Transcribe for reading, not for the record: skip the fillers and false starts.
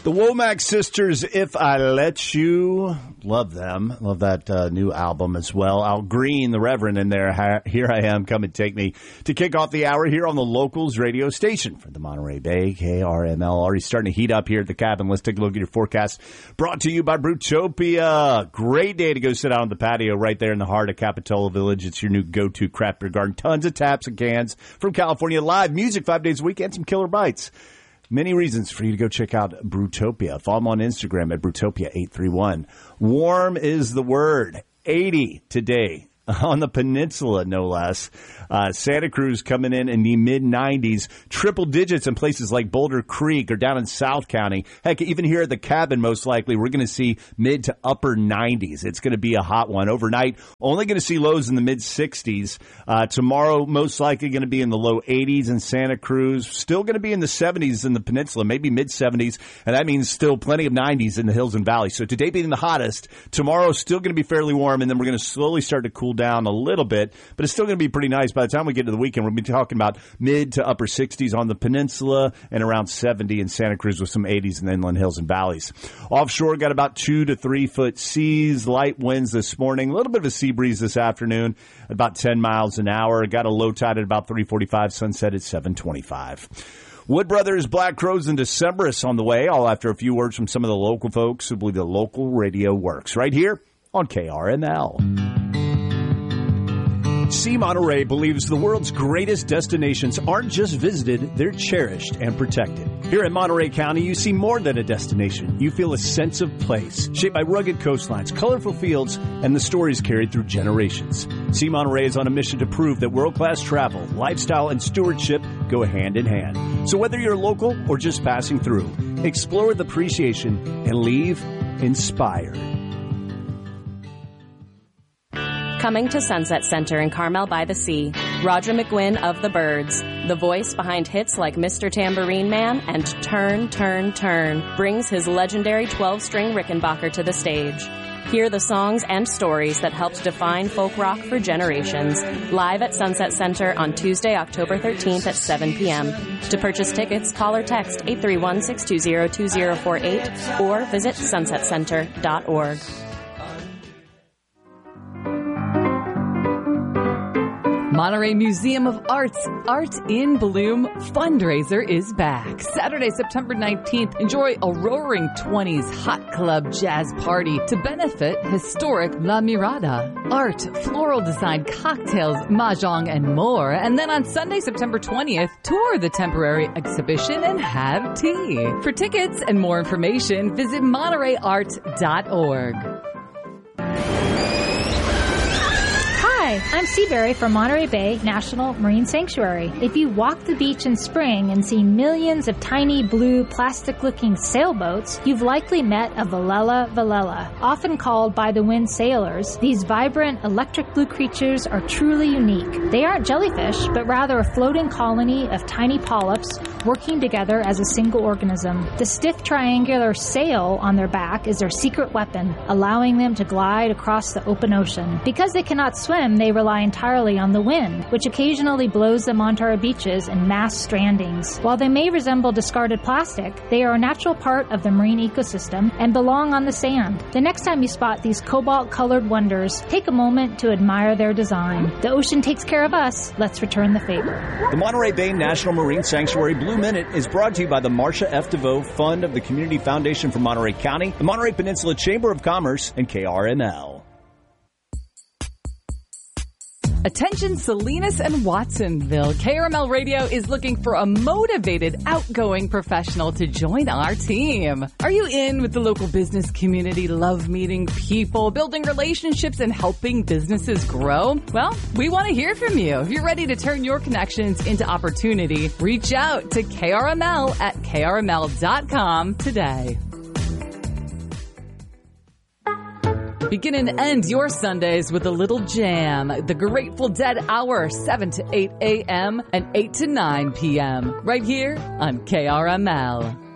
The Womack Sisters, If I Let You. Love them. Love that new album as well. Al Green, the Reverend, in there. Here I am. Come and take me to kick off the hour here on the Locals radio station for the Monterey Bay, KRML. Already starting to heat up here at the cabin. Let's take a look at your forecast. Brought to you by Brewtopia. Great day to go sit out on the patio right there in the heart of Capitola Village. It's your new go-to craft beer garden. Tons of taps and cans from California. Live music 5 days a week and some killer bites. Many reasons for you to go check out Brewtopia. Follow them on Instagram at Brewtopia831. Warm is the word. 80 today on the peninsula, no less. Santa Cruz coming in the mid-90s. Triple digits in places like Boulder Creek or down in South County. Heck, even here at the cabin, most likely, we're going to see mid to upper 90s. It's going to be a hot one. Overnight, only going to see lows in the mid-60s. Tomorrow, most likely going to be in the low 80s in Santa Cruz. Still going to be in the 70s in the peninsula, maybe mid-70s. And that means still plenty of 90s in the hills and valleys. So today being the hottest, tomorrow still going to be fairly warm. And then we're going to slowly start to cool down a little bit. But it's still going to be pretty nice. By the time we get to the weekend, we'll be talking about mid to upper 60s on the peninsula and around 70 in Santa Cruz with some 80s in the inland hills and valleys. Offshore, got about 2 to 3 foot seas, light winds this morning, a little bit of a sea breeze this afternoon, about 10 miles an hour. Got a low tide at about 3:45, sunset at 7:25. Wood Brothers, Black Crows, and Decemberists on the way, all after a few words from some of the local folks who believe the local radio works, right here on KRML. See Monterey believes the world's greatest destinations aren't just visited, they're cherished and protected. Here in Monterey County, you see more than a destination. You feel a sense of place, shaped by rugged coastlines, colorful fields, and the stories carried through generations. See Monterey is on a mission to prove that world-class travel, lifestyle, and stewardship go hand in hand. So whether you're local or just passing through, explore with appreciation and leave inspired. Coming to Sunset Center in Carmel by the Sea, Roger McGuinn of the Byrds, the voice behind hits like Mr. Tambourine Man and Turn, Turn, Turn, brings his legendary 12-string Rickenbacker to the stage. Hear the songs and stories that helped define folk rock for generations. Live at Sunset Center on Tuesday, October 13th at 7 p.m. To purchase tickets, call or text 831-620-2048 or visit sunsetcenter.org. Monterey Museum of Art's Art in Bloom fundraiser is back. Saturday, September 19th, enjoy a roaring 20s hot club jazz party to benefit historic La Mirada. Art, floral design, cocktails, mahjong, and more. And then on Sunday, September 20th, tour the temporary exhibition and have tea. For tickets and more information, visit MontereyArt.org. Hi, I'm Seaberry from Monterey Bay National Marine Sanctuary. If you walk the beach in spring and see millions of tiny blue plastic-looking sailboats, you've likely met a Velella velella. Often called by the wind sailors, these vibrant electric blue creatures are truly unique. They aren't jellyfish, but rather a floating colony of tiny polyps working together as a single organism. The stiff triangular sail on their back is their secret weapon, allowing them to glide across the open ocean. Because they cannot swim, they rely entirely on the wind, which occasionally blows them onto our beaches in mass strandings. While they may resemble discarded plastic, they are a natural part of the marine ecosystem and belong on the sand. The next time you spot these cobalt-colored wonders, take a moment to admire their design. The ocean takes care of us. Let's return the favor. The Monterey Bay National Marine Sanctuary Blue Minute is brought to you by the Marcia F. DeVoe Fund of the Community Foundation for Monterey County, the Monterey Peninsula Chamber of Commerce, and KRML. Attention Salinas and Watsonville. KRML Radio is looking for a motivated, outgoing professional to join our team. Are you in with the local business community, love meeting people, building relationships, and helping businesses grow? Well, we want to hear from you. If you're ready to turn your connections into opportunity, reach out to KRML at krml.com today. Begin and end your Sundays with a little jam. The Grateful Dead Hour, 7 to 8 a.m. and 8 to 9 p.m. right here on KRML.